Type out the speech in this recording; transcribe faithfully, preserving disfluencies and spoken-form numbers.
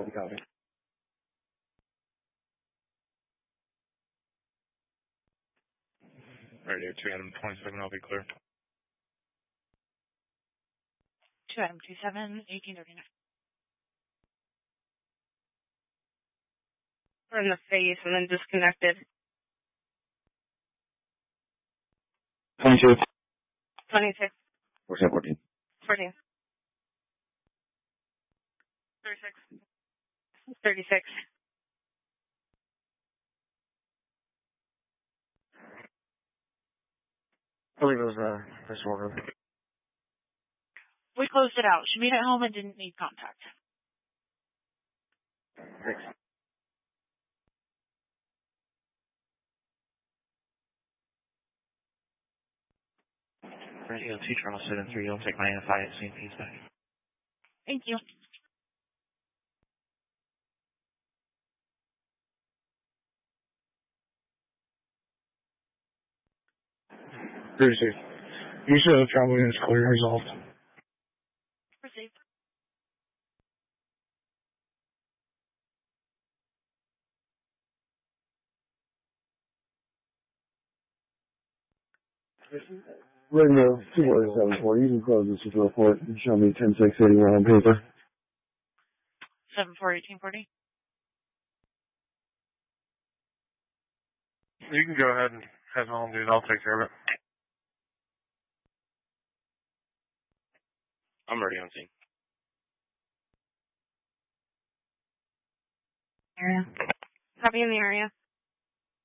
Copy. Radio two Adam twenty-seven, I'll be clear. two Adam two seven, eighteen thirty-nine. We're in the face and then disconnected. twenty-two. twenty-six. fourteen, fourteen. fourteen. thirty-six. thirty-six. I believe it was, uh, first order. We closed it out. She made it home and didn't need contact. Thanks. Radio two Charles seven three, you'll take my N F I at C M P's back. Thank you. Appreciate it. You should have travel units clear and resolved. Received. Radio two four seven four, you can close this with a report and show me ten six eighty-one on paper. seven four eighteen forty. You can go ahead and have my home, dude. I'll take care of it. I'm already on scene. Area. Copy in the area.